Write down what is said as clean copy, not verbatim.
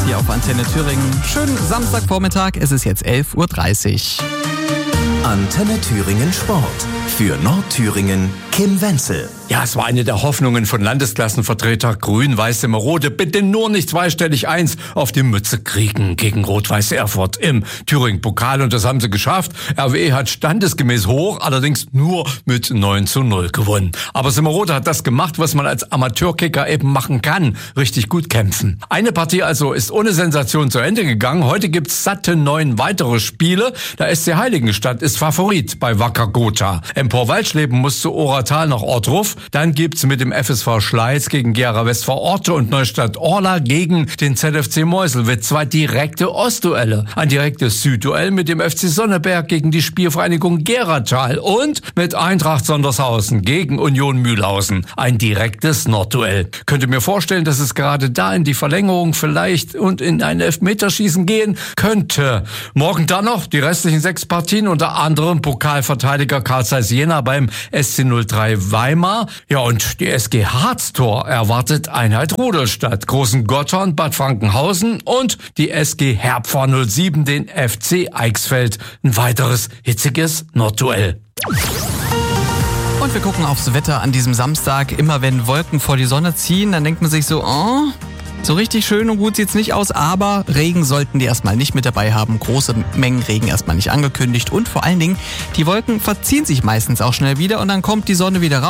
hier auf Antenne Thüringen. Schönen Samstagvormittag, es ist jetzt 11.30 Uhr. Antenne Thüringen Sport. Für Nordthüringen Kim Wenzel. Ja, es war eine der Hoffnungen von Landesklassenvertreter Grün-Weiß Semmerode. Bitte nur nicht zweistellig 1 auf die Mütze kriegen gegen Rot-Weiß Erfurt im Thüringen-Pokal. Und das haben sie geschafft. RWE hat standesgemäß hoch, allerdings nur mit 9:0 gewonnen. Aber Semmerode hat das gemacht, was man als Amateurkicker eben machen kann. Richtig gut kämpfen. Eine Partie also ist ohne Sensation zu Ende gegangen. Heute gibt's satte 9 weitere Spiele. Der SC Heiligenstadt ist Favorit bei Wacker Gotha. Empor-Waldschleben muss zu Oratal nach Ortruf. Dann gibt's mit dem FSV Schleiz gegen Gera Westphal Orte und Neustadt Orla gegen den ZFC Meuselwitz 2 direkte Ostduelle. Ein direktes Südduell mit dem FC Sonneberg gegen die Spielvereinigung Geratal und mit Eintracht Sondershausen gegen Union Mühlhausen. Ein direktes Nordduell. Könnte mir vorstellen, dass es gerade da in die Verlängerung vielleicht und in ein Elfmeterschießen gehen könnte. Morgen dann noch die restlichen 6 Partien, unter anderem Pokalverteidiger Carl Zeiss Jena beim SC 03 Weimar. Ja, und die SG Harztor erwartet Einheit Rudolstadt, Großen Gottorn, Bad Frankenhausen und die SG Herpfer 07 den FC Eichsfeld. Ein weiteres hitziges Nordduell. Und wir gucken aufs Wetter an diesem Samstag. Immer wenn Wolken vor die Sonne ziehen, dann denkt man sich so, so richtig schön und gut sieht's nicht aus, aber Regen sollten die erstmal nicht mit dabei haben. Große Mengen Regen erstmal nicht angekündigt und vor allen Dingen, die Wolken verziehen sich meistens auch schnell wieder und dann kommt die Sonne wieder raus.